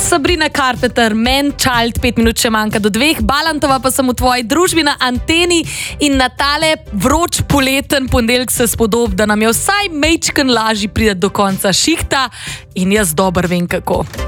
Sabrina Carpenter, Man Child, 5 minut še manjka do 2, Balantova pa sem v tvoji družbi na Anteni in na tale vroč poleten ponedeljek se spodob, da nam je vsaj majčken lažji priti do konca šihta in jaz dobro vem kako.